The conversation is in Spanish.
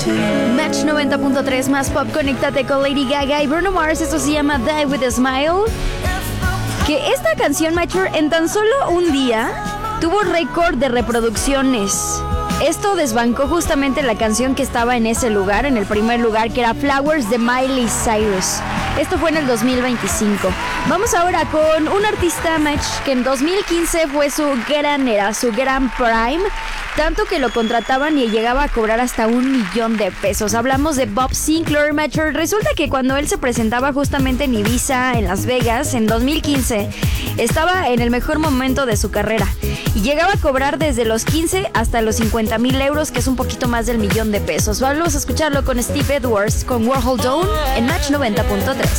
Match 90.3 más pop, conéctate con Lady Gaga y Bruno Mars. Esto se llama Die With A Smile. Que esta canción, Mature, en tan solo un día tuvo récord de reproducciones. Esto desbancó justamente la canción que estaba en ese lugar, en el primer lugar, que era Flowers de Miley Cyrus. Esto fue en el 2025. Vamos ahora con un artista, Match, que en 2015 fue su gran era, su gran prime. Tanto que lo contrataban y llegaba a cobrar hasta $1,000,000. Hablamos de Bob Sinclair, Mature. Resulta que cuando él se presentaba justamente en Ibiza, en Las Vegas, en 2015, estaba en el mejor momento de su carrera. Y llegaba a cobrar desde los 15 hasta los 50,000 euros, que es un poquito más del $1,000,000. Vamos a escucharlo con Steve Edwards, con Warhol Dawn, en Match 90.3.